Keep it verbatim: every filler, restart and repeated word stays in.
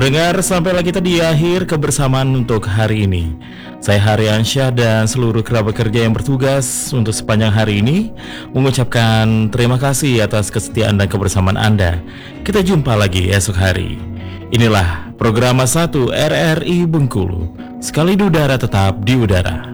Pendengar, sampailah kita di akhir kebersamaan untuk hari ini. Saya Haryansyah dan seluruh kerabat kerja yang bertugas untuk sepanjang hari ini mengucapkan terima kasih atas kesetiaan dan kebersamaan Anda. Kita jumpa lagi esok hari. Inilah program satu R R I Bengkulu. Sekali di udara tetap di udara.